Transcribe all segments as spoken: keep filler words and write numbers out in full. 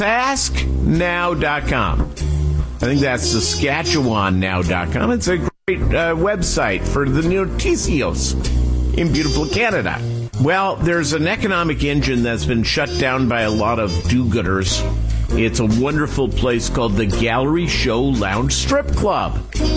ask now dot com. I think that's Saskatchewan now dot com. It's a great uh, website for the noticios in beautiful Canada. Well, there's an economic engine that's been shut down by a lot of do-gooders. It's a wonderful place called the Gallery Show Lounge Strip Club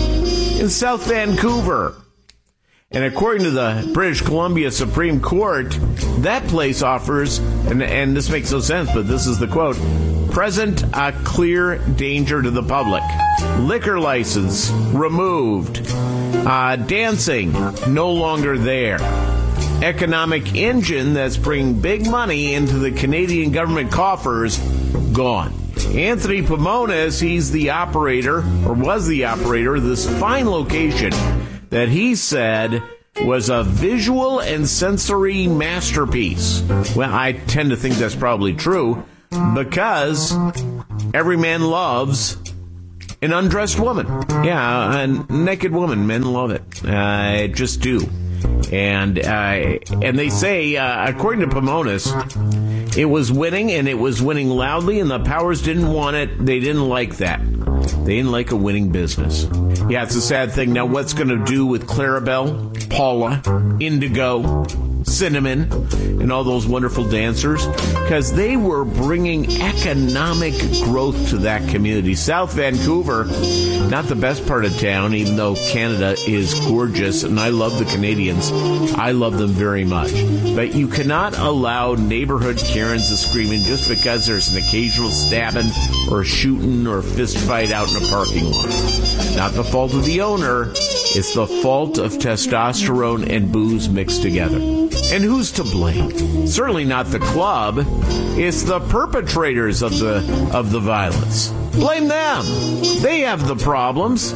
in South Vancouver. And according to the British Columbia Supreme Court, that place offers, and, and this makes no sense, but this is the quote, present a clear danger to the public. Liquor license removed. Uh, dancing no longer there. Economic engine that's bringing big money into the Canadian government coffers, gone. Anthony Pomonis, he's the operator, or was the operator of this fine location that he said was a visual and sensory masterpiece. Well, I tend to think that's probably true because every man loves an undressed woman. Yeah, a naked woman. Men love it. Uh, just do. And uh, and they say, uh, according to Pomonis, it was winning, and it was winning loudly, and the powers didn't want it. They didn't like that. They didn't like a winning business. Yeah, it's a sad thing. Now, what's going to do with Clarabelle, Paula, Indigo, Cinnamon, and all those wonderful dancers? Because they were bringing economic growth to that community. South Vancouver, not the best part of town, even though Canada is gorgeous, and I love the Canadians. I love them very much. But you cannot allow neighborhood Karens to screaming just because there's an occasional stabbing or shooting or fist fight out in a parking lot. Not the fault of the owner. It's the fault of testosterone and booze mixed together. And who's to blame? Certainly not the club. It's the perpetrators of the of the violence. Blame them. They have the problems,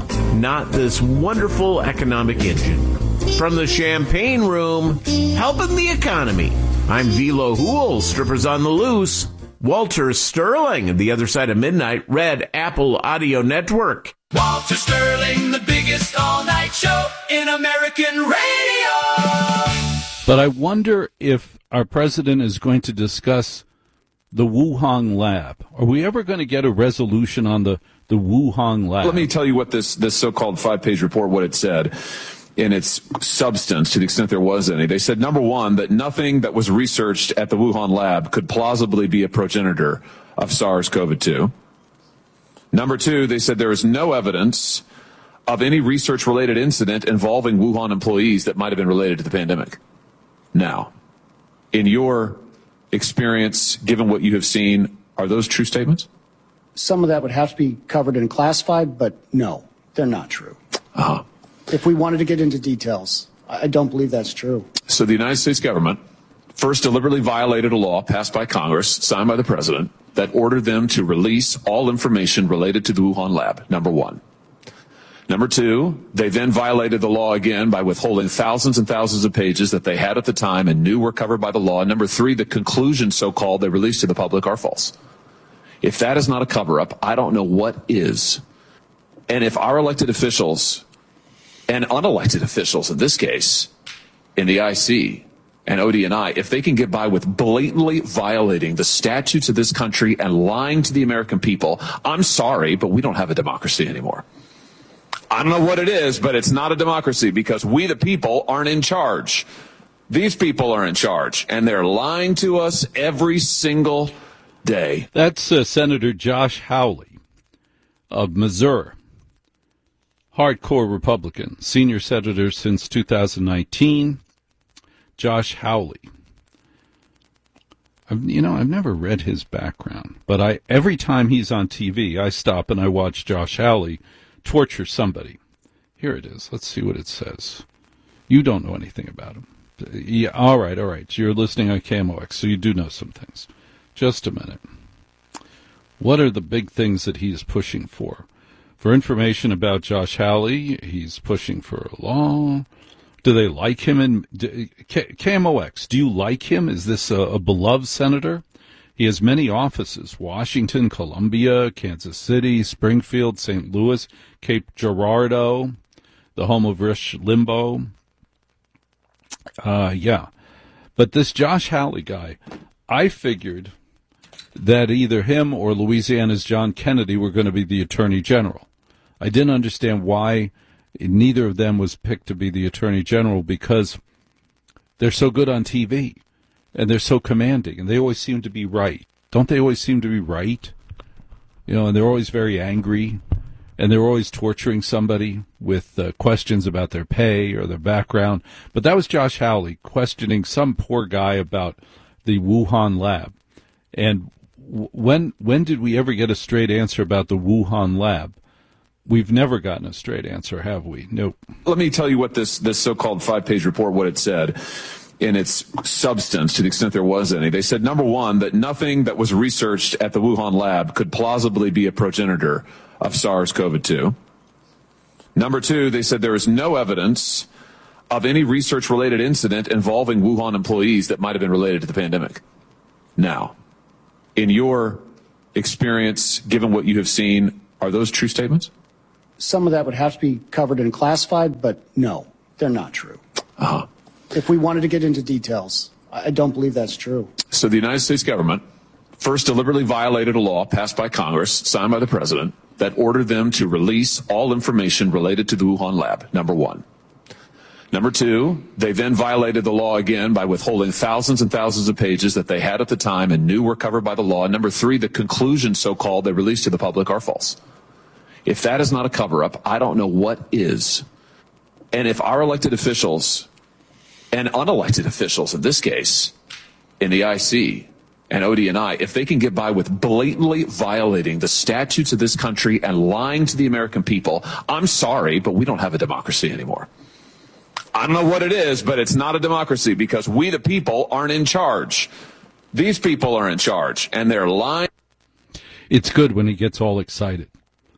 not this wonderful economic engine. From the Champagne Room, helping the economy. I'm Vilo Hool, Strippers on the Loose. Walter Sterling, the other side of midnight, Red Apple Audio Network. Walter Sterling, the biggest all-night show in American radio. But I wonder if our president is going to discuss the Wuhan lab. Are we ever going to get a resolution on the, the Wuhan lab? Let me tell you what this, this so-called five-page report, what it said in its substance, to the extent there was any. They said, number one, that nothing that was researched at the Wuhan lab could plausibly be a progenitor of SARS-C o V two. Number two, they said there is no evidence of any research-related incident involving Wuhan employees that might have been related to the pandemic. Now, in your experience, given what you have seen, are those true statements? Some of that would have to be covered and classified, but no, they're not true. Uh-huh. If we wanted to get into details, I don't believe that's true. So the United States government first deliberately violated a law passed by Congress, signed by the president, that ordered them to release all information related to the Wuhan lab, number one. Number two, they then violated the law again by withholding thousands and thousands of pages that they had at the time and knew were covered by the law. And number three, the conclusions, so-called, they released to the public are false. If that is not a cover-up, I don't know what is. And if our elected officials and unelected officials, in this case, in the I C and O D N I, if they can get by with blatantly violating the statutes of this country and lying to the American people, I'm sorry, but we don't have a democracy anymore. I don't know what it is, but it's not a democracy because we, the people, aren't in charge. These people are in charge, and they're lying to us every single day. That's uh, Senator Josh Hawley of Missouri. Hardcore Republican, senior senator since two thousand nineteen, Josh Hawley. I've, you know, I've never read his background, but I every time he's on T V, I stop and I watch Josh Hawley torture somebody. Here it is. Let's see what it says. You don't know anything about him. Yeah, all right, all right. You're listening on K M O X, so you do know some things. Just a minute. What are the big things that he is pushing for? For information about Josh Hawley, he's pushing for a law. Do they like him? In K M O X, do you like him? Is this a, a beloved senator? He has many offices: Washington, Columbia, Kansas City, Springfield, Saint Louis, Cape Girardeau, the home of Rush Limbaugh. Uh, yeah. But this Josh Hawley guy, I figured that either him or Louisiana's John Kennedy were going to be the Attorney General. I didn't understand why neither of them was picked to be the Attorney General, because they're so good on T V and they're so commanding and they always seem to be right. Don't they always seem to be right? You know, and they're always very angry and they're always torturing somebody with uh, questions about their pay or their background. But that was Josh Hawley questioning some poor guy about the Wuhan lab. And w- when when did we ever get a straight answer about the Wuhan lab? We've never gotten a straight answer, have we? Nope. Let me tell you what this, this so-called five-page report, what it said in its substance, to the extent there was any. They said, number one, that nothing that was researched at the Wuhan lab could plausibly be a progenitor of SARS-C o V two. Number two, they said there is no evidence of any research-related incident involving Wuhan employees that might have been related to the pandemic. Now, in your experience, given what you have seen, are those true statements? Some of that would have to be covered and classified, but no, they're not true. Uh-huh. If we wanted to get into details, I don't believe that's true. So the United States government first deliberately violated a law passed by Congress, signed by the president, that ordered them to release all information related to the Wuhan lab, number one. Number two, they then violated the law again by withholding thousands and thousands of pages that they had at the time and knew were covered by the law. And number three, the conclusions, so-called, they released to the public are false. If that is not a cover-up, I don't know what is. And if our elected officials and unelected officials in this case, in the I C and O D and I, if they can get by with blatantly violating the statutes of this country and lying to the American people, I'm sorry, but we don't have a democracy anymore. I don't know what it is, but it's not a democracy because we, the people, aren't in charge. These people are in charge, and they're lying. It's good when he gets all excited.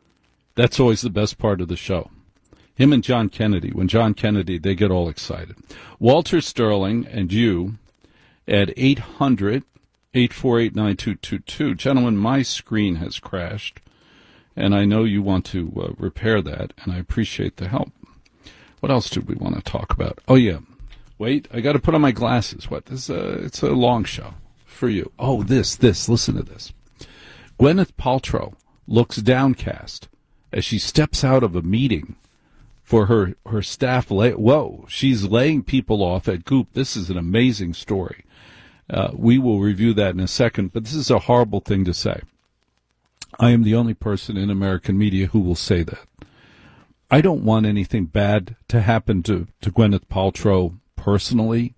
That's always the best part of the show. Him and John Kennedy. When John Kennedy, they get all excited. Walter Sterling and you at eight hundred, eight four eight, nine two two two. Gentlemen, my screen has crashed, and I know you want to uh, repair that, and I appreciate the help. What else did we want to talk about? Oh, yeah. Wait, I got to put on my glasses. What? This, uh, it's a long show for you. Oh, this, this. Listen to this. Gwyneth Paltrow looks downcast as she steps out of a meeting for her, her staff. Lay- Whoa, she's laying people off at Goop. This is an amazing story. Uh, we will review that in a second, but this is a horrible thing to say. I am the only person in American media who will say that. I don't want anything bad to happen to, to Gwyneth Paltrow personally,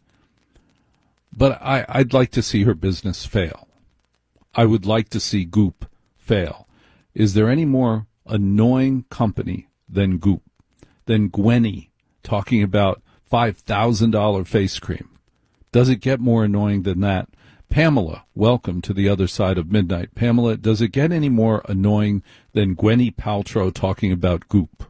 but I, I'd like to see her business fail. I would like to see Goop fail. Is there any more annoying company than Goop, than Gwenny talking about five thousand dollars face cream? Does it get more annoying than that? Pamela, welcome to the other side of midnight. Pamela, does it get any more annoying than Gwyneth Paltrow talking about Goop?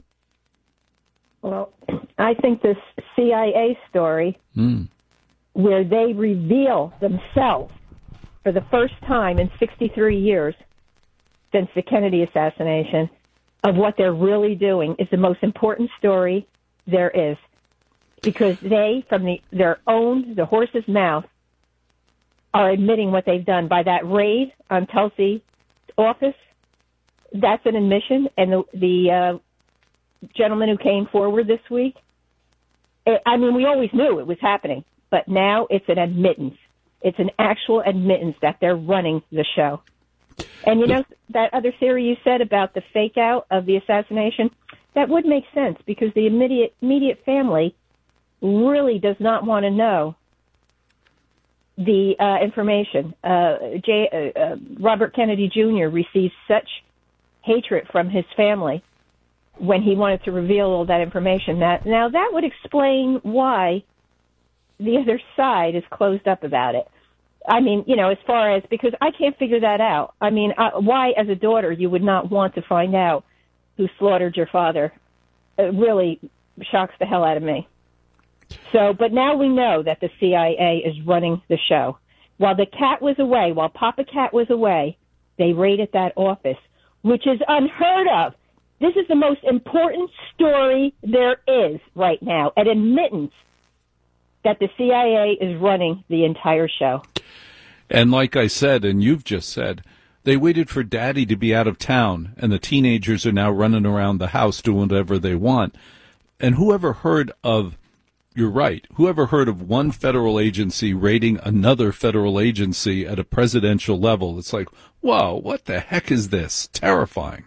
Well, I think this C I A story, mm. where they reveal themselves for the first time in sixty-three years since the Kennedy assassination of what they're really doing, is the most important story there is. Because they, from the, their own, the horse's mouth, are admitting what they've done. By that raid on Tulsi's office, that's an admission. And the, the uh, gentleman who came forward this week, I mean, we always knew it was happening, but now it's an admittance. It's an actual admittance that they're running the show. And, you know, that other theory you said about the fake out of the assassination, that would make sense because the immediate, immediate family really does not want to know the uh, information. Uh, J, uh, uh, Robert Kennedy Junior received such hatred from his family when he wanted to reveal all that information. That now that would explain why the other side is closed up about it. I mean, you know, as far as, because I can't figure that out. I mean, uh, why as a daughter you would not want to find out who slaughtered your father? It really shocks the hell out of me. So, but now we know that the C I A is running the show. While the cat was away, while Papa Cat was away, they raided that office, which is unheard of. This is the most important story there is right now, an admittance that the C I A is running the entire show. And like I said, and you've just said, they waited for daddy to be out of town, and the teenagers are now running around the house doing whatever they want. And whoever heard of, you're right, whoever heard of one federal agency raiding another federal agency at a presidential level? It's like, whoa, what the heck is this? Terrifying.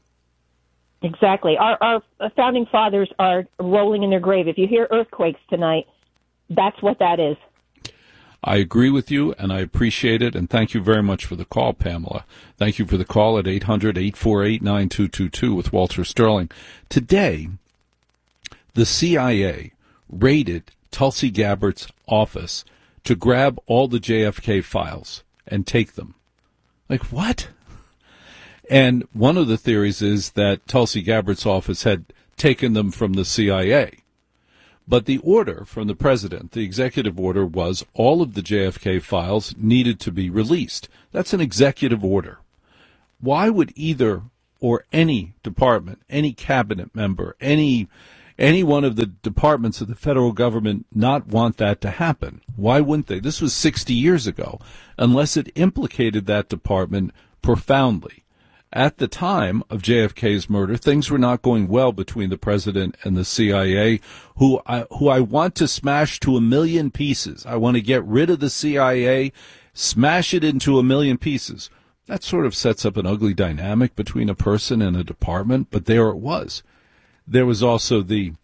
Exactly. Our, our founding fathers are rolling in their grave. If you hear earthquakes tonight, that's what that is. I agree with you, and I appreciate it, and thank you very much for the call, Pamela. Thank you for the call at eight hundred, eight four eight, nine two two two with Walter Sterling. Today, the C I A raided Tulsi Gabbard's office to grab all the J F K files and take them. Like, what? And one of the theories is that Tulsi Gabbard's office had taken them from the C I A. But the order from the president, the executive order, was all of the J F K files needed to be released. That's an executive order. Why would either or any department, any cabinet member, any any one of the departments of the federal government not want that to happen? Why wouldn't they? This was sixty years ago, unless it implicated that department profoundly. At the time of J F K's murder, things were not going well between the president and the C I A, who I, who I want to smash to a million pieces. I want to get rid of the C I A, smash it into a million pieces. That sort of sets up an ugly dynamic between a person and a department, but there it was. There was also the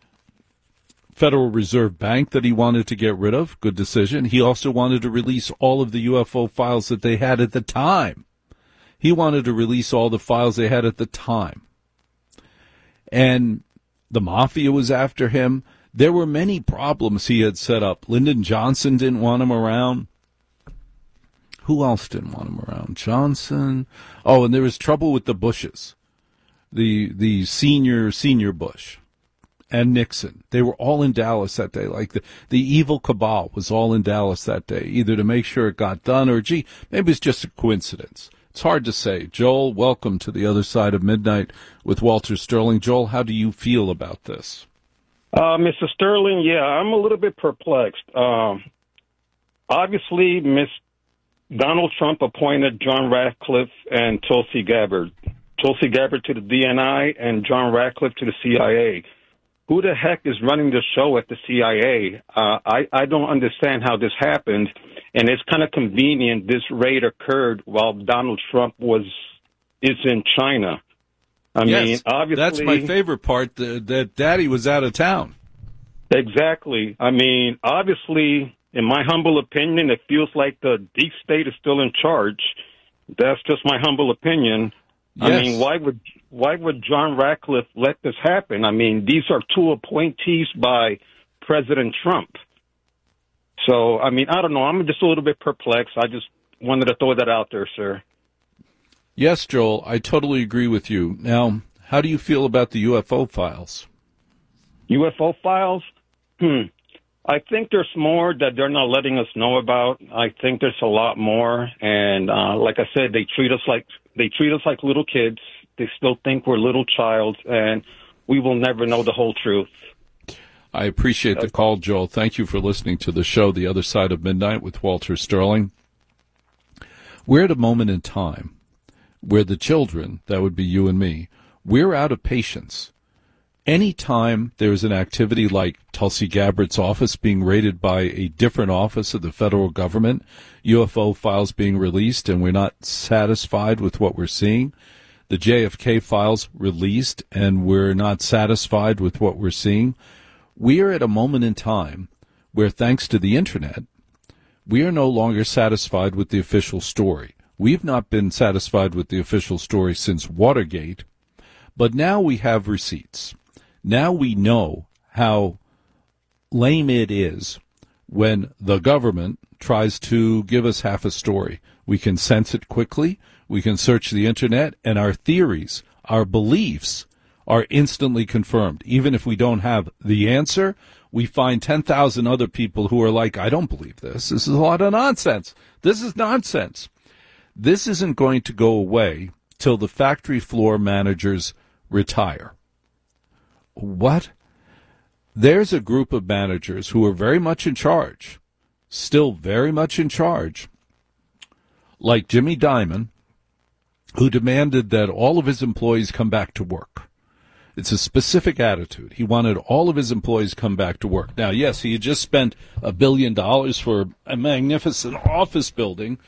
Federal Reserve Bank that he wanted to get rid of. Good decision. He also wanted to release all of the U F O files that they had at the time. He wanted to release all the files they had at the time. And the mafia was after him. There were many problems he had set up. Lyndon Johnson didn't want him around. Who else didn't want him around? Johnson. Oh, and there was trouble with the Bushes, the the senior, senior Bush and Nixon. They were all in Dallas that day. Like the, the evil cabal was all in Dallas that day, either to make sure it got done or, gee, maybe it's just a coincidence. It's hard to say. Joel, welcome to the other side of midnight with Walter Sterling. Joel, how do you feel about this? Uh, Mister Sterling, yeah, I'm a little bit perplexed. Um, obviously, Miss Donald Trump appointed John Ratcliffe and Tulsi Gabbard. Tulsi Gabbard to the D N I and John Ratcliffe to the C I A. Who the heck is running the show at the C I A? Uh, I, I don't understand how this happened. And it's kind of convenient this raid occurred while Donald Trump was is in China. I yes, mean, obviously... That's my favorite part, the, that Daddy was out of town. Exactly. I mean, obviously, in my humble opinion, it feels like the deep state is still in charge. That's just my humble opinion. Yes. I mean, why would why would John Ratcliffe let this happen? I mean, these are two appointees by President Trump. So, I mean, I don't know. I'm just a little bit perplexed. I just wanted to throw that out there, sir. Yes, Joel, I totally agree with you. Now, how do you feel about the U F O files? U F O files? Hmm. I think there's more that they're not letting us know about. I think there's a lot more. And uh, like I said, they treat us like they treat us like little kids. They still think we're little childs, and we will never know the whole truth. I appreciate the call, Joel. Thank you for listening to the show, The Other Side of Midnight with Walter Sterling. We're at a moment in time where the children, that would be you and me, we're out of patience. Anytime there's an activity like Tulsi Gabbard's office being raided by a different office of the federal government, U F O files being released, and we're not satisfied with what we're seeing, the J F K files released, and we're not satisfied with what we're seeing, we are at a moment in time where, thanks to the Internet, we are no longer satisfied with the official story. We've not been satisfied with the official story since Watergate, but now we have receipts. Now we know how lame it is when the government tries to give us half a story. We can sense it quickly, we can search the Internet, and our theories, our beliefs, are instantly confirmed. Even if we don't have the answer, we find ten thousand other people who are like, I don't believe this. This is a lot of nonsense. This is nonsense. This isn't going to go away till the factory floor managers retire. What? There's a group of managers who are very much in charge, still very much in charge, like Jimmy Dimon, who demanded that all of his employees come back to work. It's a specific attitude. He wanted all of his employees come back to work. Now, yes, he had just spent a billion dollars for a magnificent office building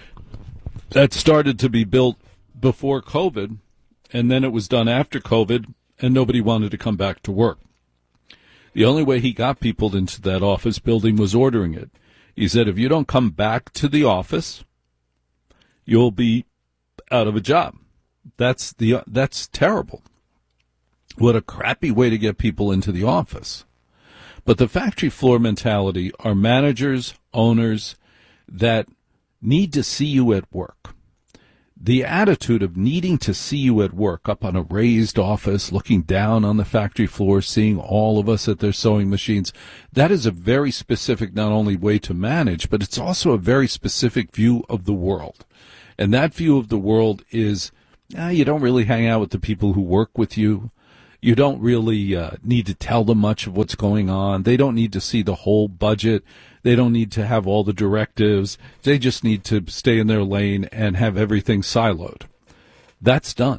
that started to be built before COVID, and then it was done after COVID, and nobody wanted to come back to work. The only way he got people into that office building was ordering it. He said, if you don't come back to the office, you'll be out of a job. That's the that's terrible. What a crappy way to get people into the office. But the factory floor mentality are managers, owners that need to see you at work. The attitude of needing to see you at work, up on a raised office, looking down on the factory floor, seeing all of us at their sewing machines, that is a very specific not only way to manage, but it's also a very specific view of the world. And that view of the world is, eh, you don't really hang out with the people who work with you. You don't really uh, need to tell them much of what's going on. They don't need to see the whole budget. They don't need to have all the directives. They just need to stay in their lane and have everything siloed. That's done.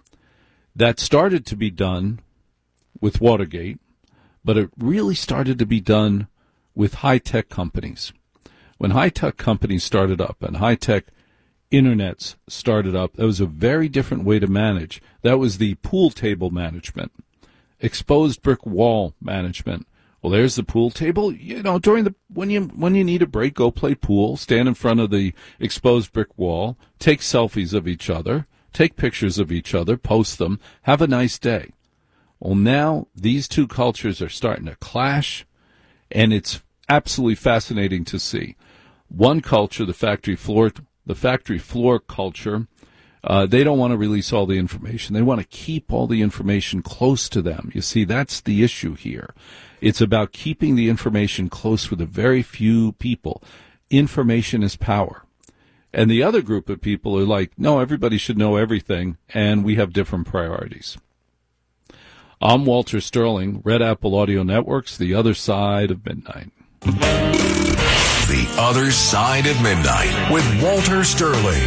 That started to be done with Watergate, but it really started to be done with high-tech companies. When high-tech companies started up and high-tech internets started up, that was a very different way to manage. That was the pool table management, exposed brick wall management. Well, there's the pool table. You know, during the when you when you need a break, go play pool, stand in front of the exposed brick wall, take selfies of each other, take pictures of each other, post them, have a nice day. Well, now these two cultures are starting to clash, and it's absolutely fascinating to see. One culture, the factory floor The factory floor culture, uh, they don't want to release all the information. They want to keep all the information close to them. You see, that's the issue here. It's about keeping the information close with a very few people. Information is power. And the other group of people are like, no, everybody should know everything, and we have different priorities. I'm Walter Sterling, Red Apple Audio Networks, The Other Side of Midnight. The Other Side of Midnight with Walter Sterling.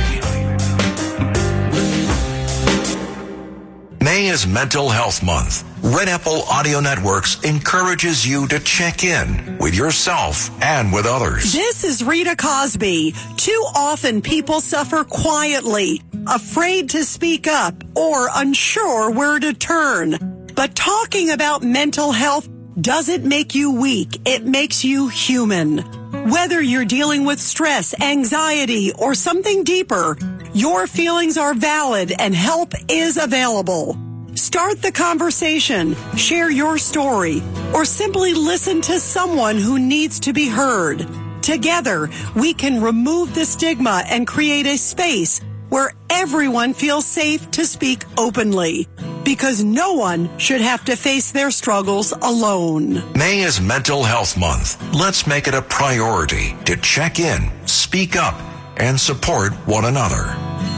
May is Mental Health Month. Red Apple Audio Networks encourages you to check in with yourself and with others. This is Rita Cosby. Too often people suffer quietly, afraid to speak up, or unsure where to turn. But talking about mental health doesn't make you weak. It makes you human. Whether you're dealing with stress, anxiety, or something deeper, your feelings are valid and help is available. Start the conversation, share your story, or simply listen to someone who needs to be heard. Together, we can remove the stigma and create a space where everyone feels safe to speak openly, because no one should have to face their struggles alone. May is Mental Health Month. Let's make it a priority to check in, speak up, and support one another.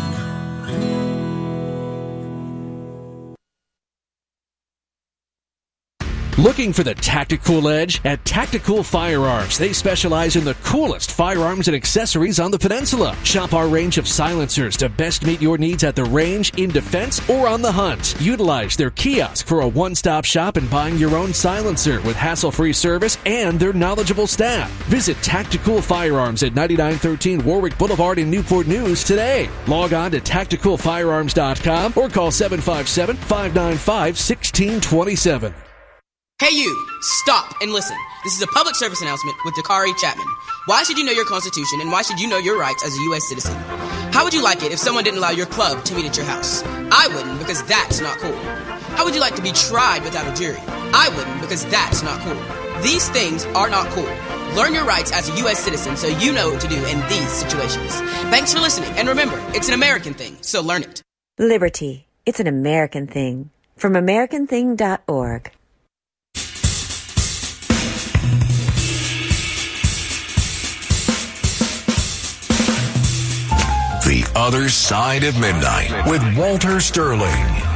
Looking for the tactical edge? At Tactical Firearms, they specialize in the coolest firearms and accessories on the peninsula. Shop our range of silencers to best meet your needs at the range, in defense, or on the hunt. Utilize their kiosk for a one-stop shop in buying your own silencer with hassle-free service and their knowledgeable staff. Visit Tactical Firearms at ninety-nine thirteen Warwick Boulevard in Newport News today. Log on to tactical firearms dot com or call seven five seven, five nine five, one six two seven. Hey you, stop and listen. This is a public service announcement with Dakari Chapman. Why should you know your Constitution and why should you know your rights as a U S citizen? How would you like it if someone didn't allow your club to meet at your house? I wouldn't, because that's not cool. How would you like to be tried without a jury? I wouldn't, because that's not cool. These things are not cool. Learn your rights as a U S citizen so you know what to do in these situations. Thanks for listening, and remember, it's an American thing, so learn it. Liberty. It's an American thing. From American Thing dot org. The Other Side of Midnight with Walter Sterling.